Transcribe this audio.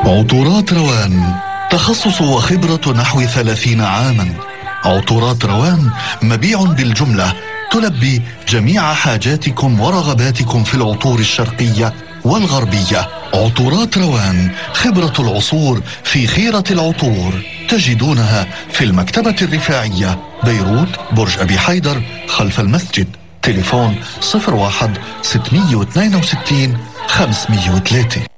عطورات روان، تخصص وخبرة نحو 30 عاما. عطورات روان مبيع بالجملة، تلبي جميع حاجاتكم ورغباتكم في العطور الشرقية والغربية. عطورات روان، خبرة العصور في خيرة العطور. تجدونها في المكتبة الرفاعية، بيروت، برج أبي حيدر، خلف المسجد. تليفون 01 662 503.